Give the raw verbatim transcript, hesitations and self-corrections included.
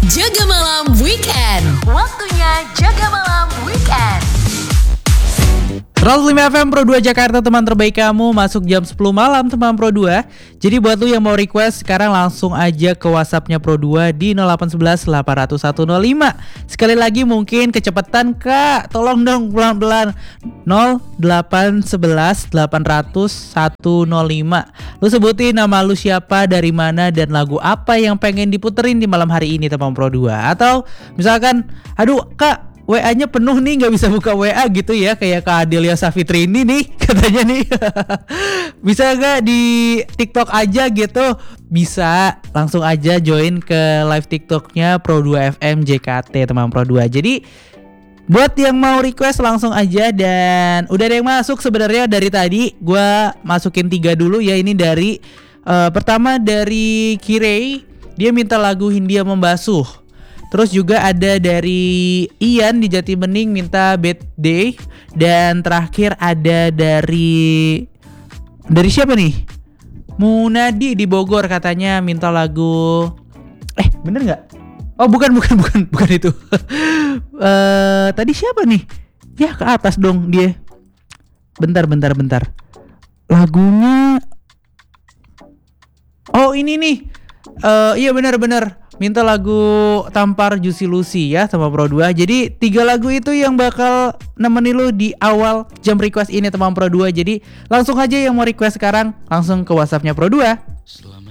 Jaga Malam Weekend. Waktunya Jaga Malam Weekend. seratus lima F M Pro dua Jakarta, teman terbaik kamu. Masuk jam sepuluh malam teman Pro dua. Jadi buat lu yang mau request sekarang langsung aja ke WhatsAppnya Pro dua di nol delapan satu satu delapan nol satu nol lima. Sekali lagi mungkin kecepatan kak, tolong dong pelan-pelan. nol delapan satu satu delapan nol satu nol lima. Lu sebutin nama lu siapa, dari mana, dan lagu apa yang pengen diputerin di malam hari ini teman Pro dua. Atau misalkan, aduh kak, W A-nya penuh nih, gak bisa buka W A gitu ya, kayak Kak Adelia Safitri ini nih katanya nih. Bisa gak di TikTok aja gitu? Bisa, langsung aja join ke live TikToknya Pro dua F M J K T teman Pro dua. Jadi buat yang mau request langsung aja. Dan udah ada yang masuk sebenarnya dari tadi. Gua masukin tiga dulu ya. Ini dari uh, pertama dari Kirei, dia minta lagu Hindia Membasuh. Terus juga ada dari Ian di Jatibening minta Bad Day. Dan terakhir ada dari Dari siapa nih? Munadi di Bogor katanya minta lagu. Eh bener gak? Oh bukan bukan bukan bukan itu. uh, Tadi siapa nih? Ya ke atas dong dia. Bentar bentar bentar. Lagunya. Oh ini nih. uh, Iya benar-benar minta lagu Tampar Juicy Lucy ya sama Pro dua. Jadi tiga lagu itu yang bakal nemenin lu di awal jam request ini teman Pro dua. Jadi langsung aja yang mau request sekarang langsung ke WhatsAppnya Pro dua. Selamat